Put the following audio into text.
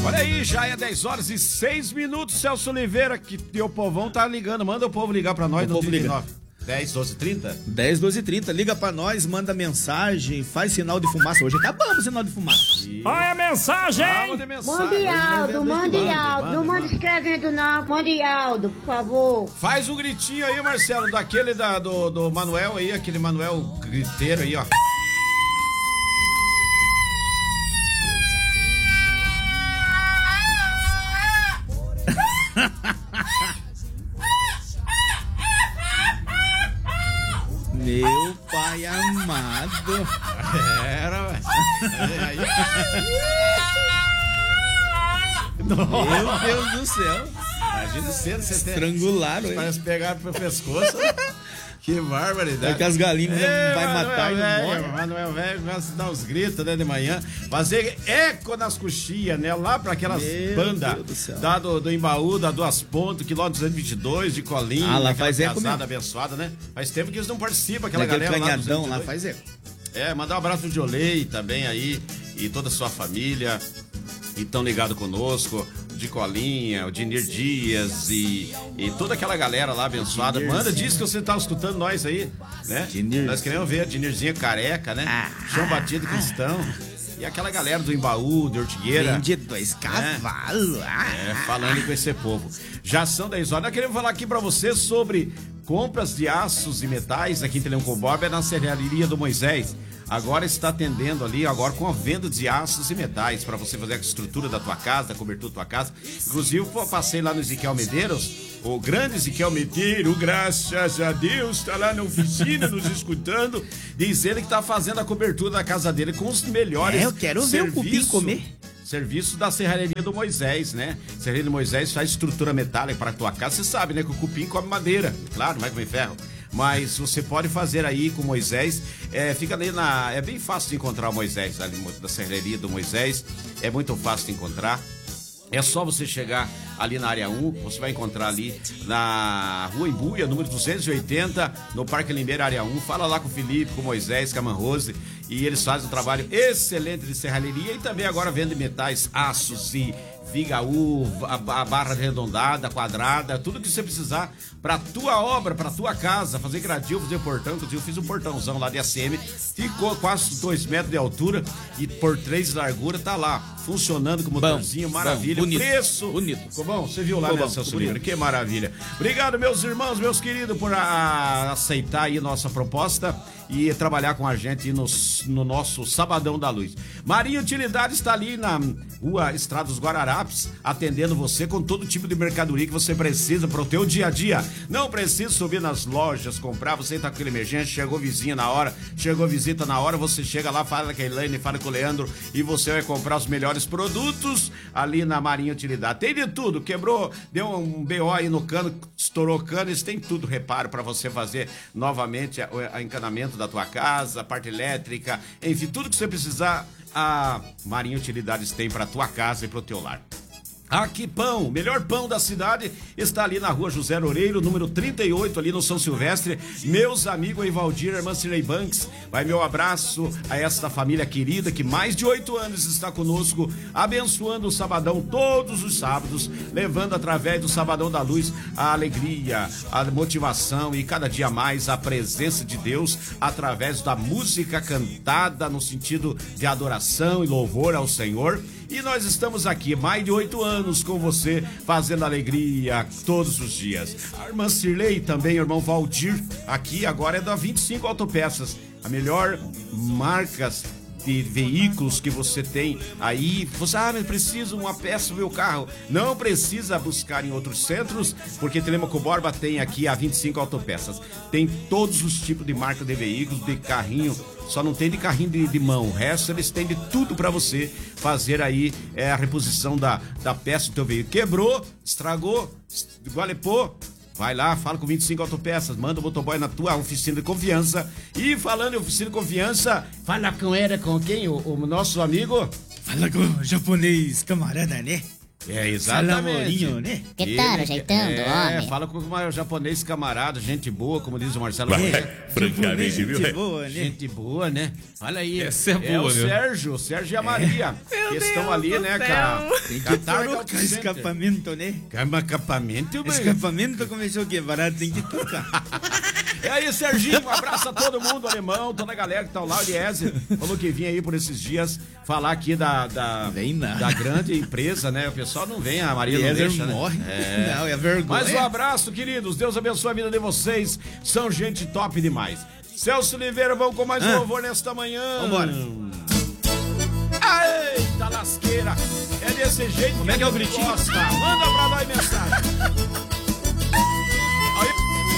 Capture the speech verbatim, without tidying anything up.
Olha aí, já é dez horas e seis minutos, Celso Oliveira, que o povão tá ligando. Manda o povo ligar pra nós o no povo trinta e liga. nove. dez, doze, trinta? dez, doze, trinta. Liga pra nós, manda mensagem, faz sinal de fumaça. Hoje acabamos o sinal de fumaça. Olha a mensagem! Manda mensagem. Mande Aldo, mande Aldo. Não manda escrevendo não, mande Aldo, por favor. Faz um gritinho aí, Marcelo, daquele da, do, do Manuel aí, aquele Manuel griteiro aí, ó. Meu pai amado. Era, velho. Meu Deus do céu. Imagina cedo, você tem... Estrangularam ele. Parece pegar pro pescoço. Que barbaridade. É que as galinhas É, vai matar e não velho, morre. Manuel velho gosta de dar uns gritos, né, de manhã. Fazer eco nas coxias, né? Lá pra aquelas Meu bandas Deus do céu. da do, do Embaú, da Duas Pontos, quilômetro duzentos e vinte e dois, de Colinha. Ah, lá aquela faz eco casada mesmo. abençoada, né? Faz tempo que eles não participam, aquela Aquele galera lá, canhadão duzentos e lá vinte e dois. faz eco. É, mandar um abraço pro Diolei também aí, e toda a sua família. E tão ligado conosco, de Colinha, o Dinir Dias e, e toda aquela galera lá abençoada. Manda, diz que você tá escutando nós aí, né? Dinir. Nós queremos ver a Dinirzinha careca, né? Ah, Chão batido cristão. E aquela galera do Embaú, de Ortigueira. Vende dois cavalos. É, falando com esse povo. Já são dez horas. Nós queremos falar aqui pra você sobre compras de aços e metais aqui em Telecom Bob, é na Serralheria do Moisés. Agora está atendendo ali, agora com a venda de aços e metais, para você fazer a estrutura da tua casa, a cobertura da tua casa. Inclusive, eu passei lá no Ezequiel Medeiros, o grande Ezequiel Medeiros, graças a Deus, está lá na oficina nos escutando, diz ele que está fazendo a cobertura da casa dele com os melhores É, eu quero ver o cupim comer. Serviço da Serralheria do Moisés, né? Serralheria do Moisés faz estrutura metálica para a tua casa. Você sabe, né? Que o cupim come madeira. Claro, não vai comer ferro. Mas você pode fazer aí com o Moisés. É, fica ali na... É bem fácil de encontrar o Moisés, ali da Serralheria do Moisés. É muito fácil de encontrar. É só você chegar ali na área um, você vai encontrar ali na Rua Imbuia, número duzentos e oitenta, no Parque Limeira, área um. Fala lá com o Felipe, com o Moisés, com a Manrose, e eles fazem um trabalho excelente de serralheria e também agora vendem metais, aços e vigaú, a, a barra arredondada, quadrada, tudo que você precisar pra tua obra, pra tua casa, fazer gradil, fazer portão. Inclusive eu fiz um portãozão lá de A C M, ficou quase dois metros de altura e por três de largura, tá lá, funcionando com motorzinho, Bom, maravilha, bom, bonito, preço. bonito. Ficou bom? Você viu lá, Ficou né, bom, Celso ficou Oliveira? Que maravilha. Obrigado, meus irmãos, meus queridos, por a, aceitar aí nossa proposta e trabalhar com a gente no, no nosso Sabadão da Luz. Marinha Utilidade está ali na Rua Estrada dos Guararapes, atendendo você com todo tipo de mercadoria que você precisa para o teu dia a dia. Não precisa subir nas lojas, comprar, você está com aquele emergência, chegou vizinha na hora, chegou visita na hora, você chega lá, fala com a Elaine, fala com o Leandro e você vai comprar os melhores produtos ali na Marinha Utilidade. Tem de tudo, quebrou, deu um B O aí no cano, estourou cano, eles têm tudo, reparo, para você fazer novamente a, a encanamento da tua casa, a parte elétrica, enfim, tudo que você precisar, a Marinha Utilidades tem para tua casa e para o teu lar. Aqui Pão, o melhor pão da cidade, está ali na Rua José Loureiro, número trinta e oito, ali no São Silvestre. Meus amigos Evaldir, irmã Cirlei Banks, vai meu abraço a esta família querida que mais de oito anos está conosco, abençoando o Sabadão todos os sábados, levando através do Sabadão da Luz a alegria, a motivação e cada dia mais a presença de Deus através da música cantada no sentido de adoração e louvor ao Senhor. E nós estamos aqui, mais de oito anos com você, fazendo alegria todos os dias. A irmã Cirlei também, o irmão Valdir, aqui agora é da vinte e cinco Autopeças, a melhor marcas de veículos que você tem aí. Você, ah, mas preciso uma peça do meu carro. Não precisa buscar em outros centros, porque Telemaco Borba tem aqui a vinte e cinco Autopeças. Tem todos os tipos de marca de veículos, de carrinho, só não tem de carrinho de, de mão. O resto eles têm de tudo para você fazer aí é, a reposição da, da peça do teu veículo. Quebrou, estragou, gualepô, vai lá, fala com vinte e cinco Autopeças, manda o motoboy na tua oficina de confiança. E falando em oficina de confiança, fala com era com quem? O, o nosso amigo? Fala com o japonês camarada, né? É, exatamente. Namorinho, né? Que tal, ajeitando, é, homem? fala com o maior japonês camarada, gente boa, como diz o Marcelo. Francamente, viu? Gente boa, né? Gente boa, né? Olha aí. Essa é é boa, o né? Sérgio, o Sérgio e a Maria. que estão ali, né, cara? Tem que trocar escapamento, né? Calma, escapamento, bem. Escapamento começou a quebrar, tem que trocar. É aí, Serginho, um abraço a todo mundo, alemão, toda a galera que tá lá, o Eliezer falou que vinha aí por esses dias falar aqui da, da, Vem nada. da grande empresa, né? O pessoal não vem, a Maria não Eliezer deixa, né? morre. É. Não, é vergonha. Mas um abraço, queridos, Deus abençoe a vida de vocês, são gente top demais. Celso Oliveira, vamos com mais um Ah. louvor nesta manhã. Vambora. Eita lasqueira, é desse jeito Como é que é o gritinho? gosta. Manda pra nós mensagem.